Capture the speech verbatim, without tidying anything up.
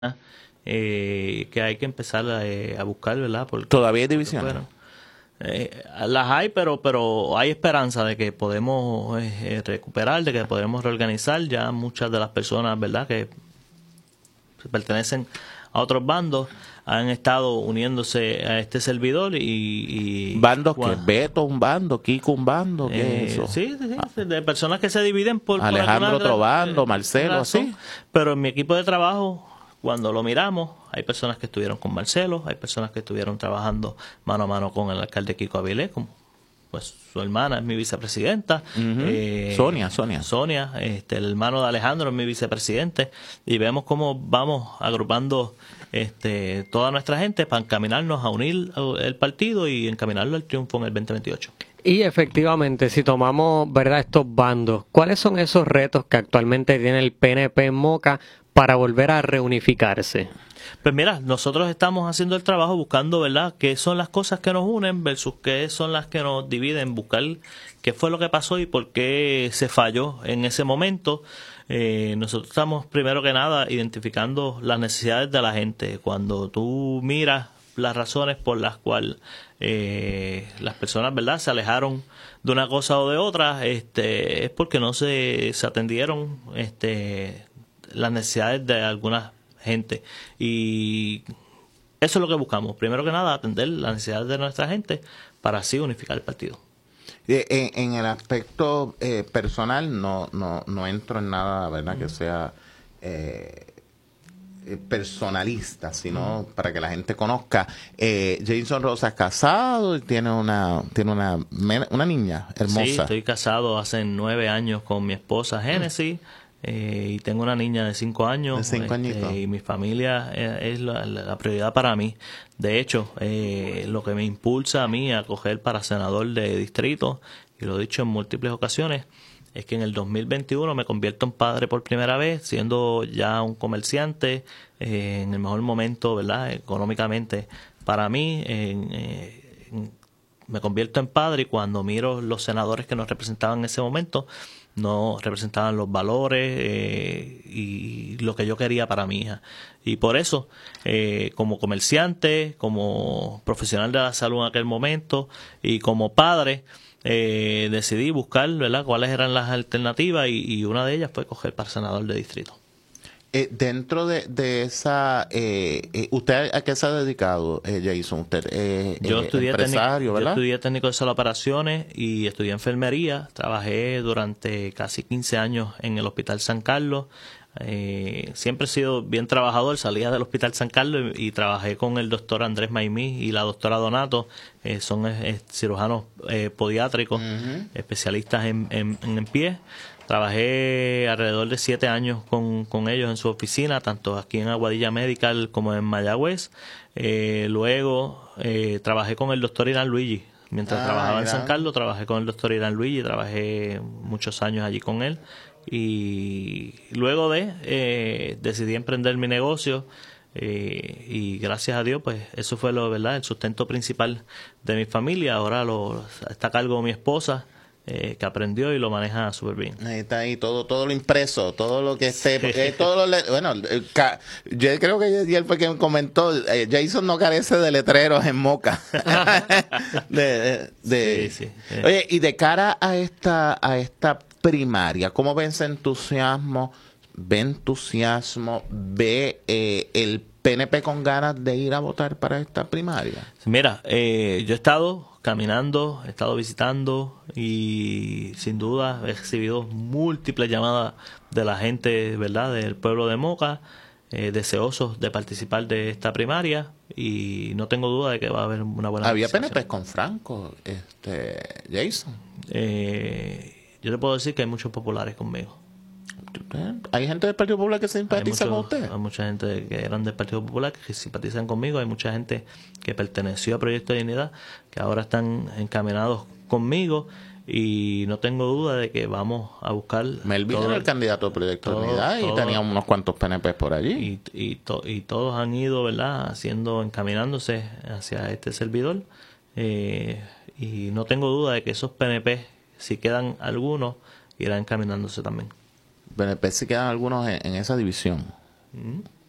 eh, que hay que empezar a, eh, a buscar, ¿verdad? Porque, ¿Todavía hay divisiones? Bueno, eh, las hay, pero pero hay esperanza de que podemos eh, recuperar, de que podemos reorganizar. Ya muchas de las personas, ¿verdad?, que pertenecen a otros bandos han estado uniéndose a este servidor y... y ¿Bandos bueno, que Beto un bando, Kiko un bando? ¿Qué eh, es eso? Sí, sí, sí, de personas que se dividen por... Alejandro por otro bando, eh, Marcelo, razón. ¿sí? Pero en mi equipo de trabajo, cuando lo miramos, hay personas que estuvieron con Marcelo, hay personas que estuvieron trabajando mano a mano con el alcalde Kiko Avilés, como pues su hermana es mi vicepresidenta. Uh-huh. eh, Sonia, Sonia. Sonia, este, el hermano de Alejandro es mi vicepresidente, y vemos cómo vamos agrupando este, toda nuestra gente para encaminarnos a unir el partido y encaminarlo al triunfo en el veinte veintiocho. Y efectivamente, si tomamos, ¿verdad?, estos bandos, ¿cuáles son esos retos que actualmente tiene el P N P en Moca para volver a reunificarse? Pues mira, nosotros estamos haciendo el trabajo buscando, ¿verdad?, qué son las cosas que nos unen versus qué son las que nos dividen, buscar qué fue lo que pasó y por qué se falló en ese momento. Eh, nosotros estamos primero que nada identificando las necesidades de la gente. Cuando tú miras las razones por las cuales eh, las personas, ¿verdad?, se alejaron de una cosa o de otra, este, es porque no se, se atendieron este, las necesidades de algunas gente, y eso es lo que buscamos, primero que nada atender las necesidades de nuestra gente para así unificar el partido. En, en el aspecto eh, personal no, no, no entro en nada, ¿verdad?, que sea eh, personalista, sino mm. para que la gente conozca. eh, Jason Rosas casado y tiene una tiene una una niña hermosa. Sí, estoy casado hace nueve años con mi esposa Génesis. Mm. Eh, y tengo una niña de cinco años. De cinco este, y mi familia es, es la, la prioridad para mí. De hecho, eh, lo que me impulsa a mí a coger para senador de distrito, y lo he dicho en múltiples ocasiones, es que en el dos mil veintiuno me convierto en padre por primera vez, siendo ya un comerciante, eh, en el mejor momento, ¿verdad?, económicamente para mí. En, eh, en, me convierto en padre, y cuando miro los senadores que nos representaban en ese momento, no representaban los valores eh, y lo que yo quería para mi hija. Y por eso, eh, como comerciante, como profesional de la salud en aquel momento y como padre, eh, decidí buscar, ¿verdad?, cuáles eran las alternativas, y, y una de ellas fue coger para senador de distrito. Eh, dentro de, de esa, eh, eh, ¿usted a qué se ha dedicado, eh, Jason? Usted eh, yo eh, estudié empresario, técnico, ¿verdad? Yo estudié técnico de sala de operaciones y estudié enfermería. Trabajé durante casi quince años en el Hospital San Carlos. Eh, siempre he sido bien trabajador. Salía del Hospital San Carlos y, y trabajé con el doctor Andrés Maimí y la doctora Donato. Eh, son eh, cirujanos eh, podiátricos, uh-huh. especialistas en, en, en pie. Trabajé alrededor de siete años con, con ellos en su oficina, tanto aquí en Aguadilla Medical como en Mayagüez. Eh, luego eh, trabajé con el doctor Irán Luigi. Mientras ah, trabajaba en San Carlos, trabajé con el doctor Irán Luigi, trabajé muchos años allí con él. Y luego de, eh, decidí emprender mi negocio. Eh, y gracias a Dios, pues eso fue lo, ¿verdad?, el sustento principal de mi familia. Ahora lo, está a cargo mi esposa, Eh, que aprendió y lo maneja súper bien. Ahí está ahí todo todo lo impreso, todo lo que esté, porque todo lo, bueno, yo creo que ayer fue quien comentó, eh, Jason no carece de letreros en Moca. de, de, de, sí, sí, sí. Oye, y de cara a esta a esta primaria, ¿cómo ven ese entusiasmo? ¿Ve entusiasmo? ¿Ve eh, el P N P con ganas de ir a votar para esta primaria? Mira, eh, yo he estado caminando, he estado visitando, y sin duda he recibido múltiples llamadas de la gente, ¿verdad?, del pueblo de Moca, eh, deseosos de participar de esta primaria, y no tengo duda de que va a haber una buena ¿Había P N P con Franco, este Jason? Eh, yo te puedo decir que hay muchos populares conmigo. ¿Hay gente del Partido Popular que simpatiza mucho, con usted? Hay mucha gente que eran del Partido Popular que simpatizan conmigo. Hay mucha gente que perteneció a Proyecto de Dignidad que ahora están encaminados conmigo, y no tengo duda de que vamos a buscar... Melvin era el candidato de Proyecto de Dignidad y todo, tenía unos cuantos P N P por allí. Y, y, to, y todos han ido, ¿verdad?, haciendo, encaminándose hacia este servidor. Eh, y no tengo duda de que esos P N P, si quedan algunos, irán encaminándose también. P N P si quedan algunos en, en esa división. Mm.